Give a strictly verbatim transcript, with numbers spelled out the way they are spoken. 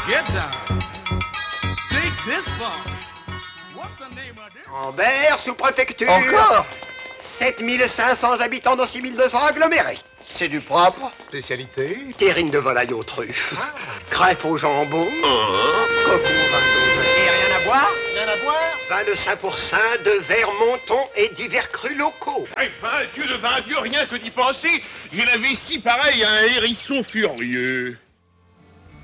Get down. Take this far. What's the name of this? Ambert, sous-préfecture. Encore? sept mille cinq cents habitants dans six mille deux cents agglomérés. C'est du propre. Spécialité? Terrine de volaille aux truffes. Ah. Crêpes au jambon. Coco vingt-deux. Et rien à boire? Rien à boire? vingt-cinq pour cent de verre monton et divers crus locaux. Eh ben, Dieu de vingt Dieu, rien que d'y penser, j'ai la vessie pareille à un hérisson furieux.